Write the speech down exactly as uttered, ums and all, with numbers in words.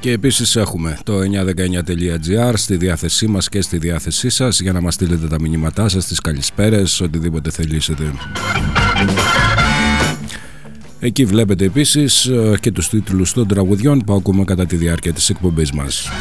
Και επίσης έχουμε το εννιακόσια δεκαεννιά τελεία τζι άρ στη διάθεσή μας και στη διάθεσή σας για να μας στείλετε τα μηνύματά σας, τις καλησπέρες, οτιδήποτε θελήσετε. Εκεί βλέπετε επίσης και τους τίτλους των τραγουδιών που ακούμε κατά τη διάρκεια της εκπομπής μας.